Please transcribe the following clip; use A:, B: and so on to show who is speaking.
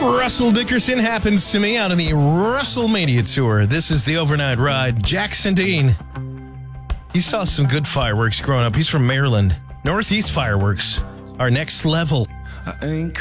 A: Russell Dickerson happens to me out on the WrestleMania tour. This is the overnight ride. Jackson Dean. He saw some good fireworks growing up. He's from Maryland. Northeast fireworks are next level.
B: I ain't